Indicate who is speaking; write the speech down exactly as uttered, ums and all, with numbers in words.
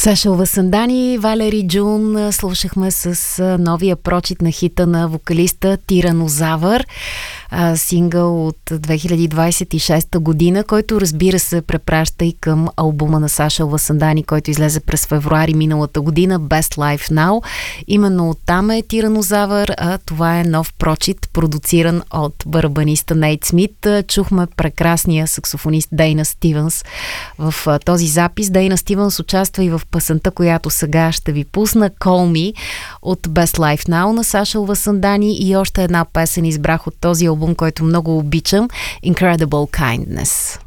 Speaker 1: Саша Васандани, Валери Джун слушахме с новия прочит на хита на вокалиста Тиранозавър, сингъл от две хиляди двадесет и шеста година, който разбира се препраща и към албума на Саша Васандани, който излезе през февруари миналата година, Best Life Now. Именно оттам е Тиранозавър, а това е нов прочит, продуциран от барабаниста Нейт Смит. Чухме прекрасния саксофонист Дейна Стивенс в този запис. Дейна Стивенс участва и в песента, която сега ще ви пусна, Call Me от Best Life Now на Саша Васандани, и още една песен избрах от този албум, който много обичам, Incredible Kindness.